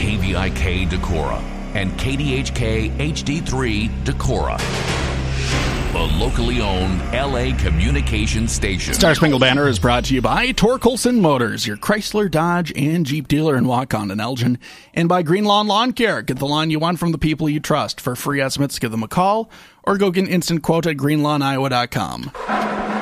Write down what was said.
KVIK Decorah and KDHK HD3 Decorah. A locally owned LA communication station. Star Spangled Banner is brought to you by Torkelson Motors, your Chrysler, Dodge, and Jeep dealer in Waukegan and Elgin, and by Green Lawn Lawn Care. Get the lawn you want from the people you trust. For free estimates, give them a call or go get an instant quote at greenlawniowa.com.